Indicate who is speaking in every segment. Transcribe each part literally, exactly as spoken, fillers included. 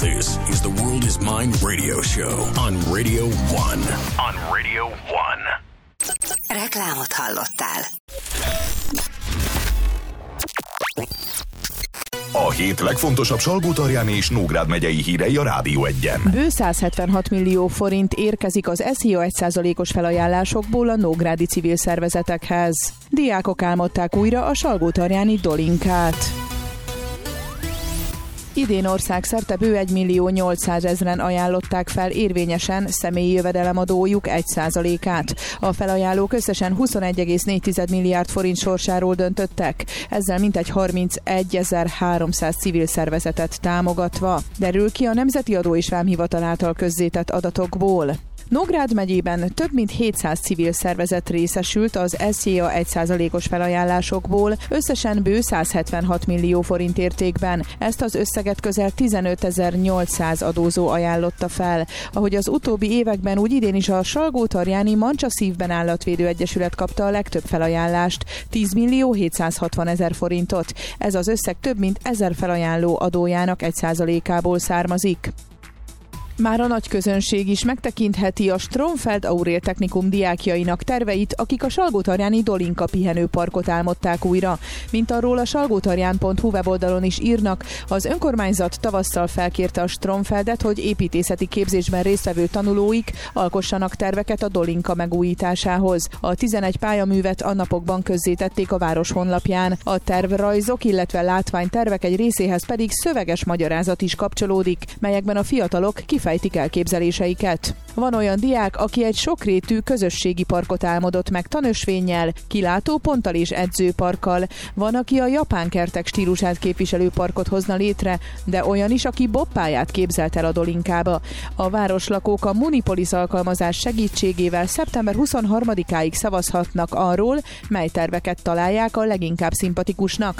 Speaker 1: This is the World is Mine radio show on Radio One. On Radio One.
Speaker 2: Reklámot hallottál.
Speaker 3: A hét legfontosabb Salgótarjáni és Nógrád megyei hírei a Rádió Egyen.
Speaker 4: Bő száz hetvenhat millió forint érkezik az es zé o egy százalékos felajánlásokból a nógrádi civil szervezetekhez. Diákok álmodták újra a salgótarjáni Dolinkát. Idén országszerte bő egymillió-nyolcszázezren ajánlották fel érvényesen személyi jövedelemadójuk egy százalékát. A felajánlók összesen huszonegy egész négy milliárd forint sorsáról döntöttek, ezzel mintegy harmincegyezer-háromszáz civil szervezetet támogatva. Derül ki a Nemzeti Adó és Vámhivatal által közzétett adatokból. Nógrád megyében több mint hétszáz civil szervezet részesült az es zé o egy százalékos felajánlásokból, összesen bő száz hetvenhat millió forint értékben. Ezt az összeget közel tizenötezer-nyolcszáz adózó ajánlotta fel. Ahogy az utóbbi években, úgy idén is a Salgótarjáni Mancsa Szívben Állatvédő Egyesület kapta a legtöbb felajánlást, tíz millió hétszázhatvan ezer forintot. Ez az összeg több mint ezer felajánló adójának egy százalékából származik. Már a nagy közönség is megtekintheti a Stromfeld Aurél Technikum diákjainak terveit, akik a salgótarjáni Dolinka pihenőparkot álmodták újra. Mint arról a salgótarján pont hu weboldalon is írnak, az önkormányzat tavasszal felkérte a Stromfeldet, hogy építészeti képzésben résztvevő tanulóik alkossanak terveket a Dolinka megújításához. A tizenegy pályaművet a napokban közzétették a város honlapján. A tervrajzok, illetve látványtervek egy részéhez pedig szöveges magyarázat is kapcsolódik, melyekben a fiatalok kifejtik elképzeléseiket. Van olyan diák, aki egy sokrétű közösségi parkot álmodott meg tanösvénnyel, kilátóponttal és edzőparkkal. Van, aki a japán kertek stílusát képviselő parkot hozna létre, de olyan is, aki bobpályát képzelt el a Dolinkába. A városlakók a Munipolis alkalmazás segítségével szeptember huszonharmadikáig szavazhatnak arról, mely terveket találják a leginkább szimpatikusnak.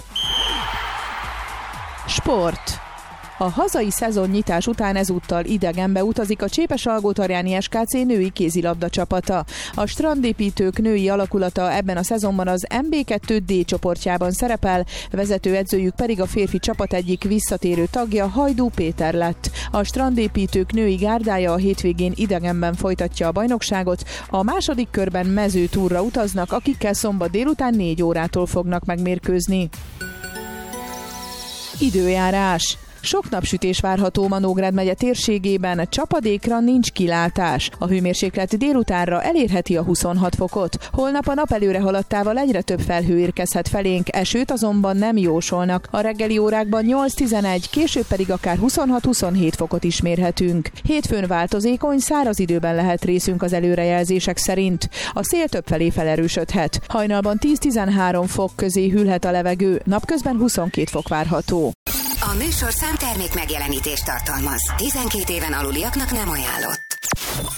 Speaker 4: Sport. A hazai szezonnyitás után ezúttal idegenbe utazik a Csépes-Salgótarjáni es ká cé női kézilabda csapata. A strandépítők női alakulata ebben a szezonban az em bé kettő dé csoportjában szerepel, vezetőedzőjük pedig a férfi csapat egyik visszatérő tagja, Hajdú Péter lett. A strandépítők női gárdája a hétvégén idegenben folytatja a bajnokságot, a második körben mezőtúrra utaznak, akikkel szombat délután négy órától fognak megmérkőzni. Időjárás. Sok napsütés várható ma Nógrád megye térségében, csapadékra nincs kilátás. A hőmérséklet délutánra elérheti a huszonhat fokot. Holnap a nap előre haladtával egyre több felhő érkezhet felénk, esőt azonban nem jósolnak. A reggeli órákban nyolc-tizenegy, később pedig akár huszonhat-huszonhét fokot is mérhetünk. Hétfőn változékony, száraz időben lehet részünk az előrejelzések szerint. A szél többfelé felerősödhet. Hajnalban tíz-tizenhárom fok közé hűlhet a levegő, napközben huszonkét fok várható.
Speaker 2: A műsorszám termék megjelenítést tartalmaz. tizenkét éven aluliaknak nem ajánlott.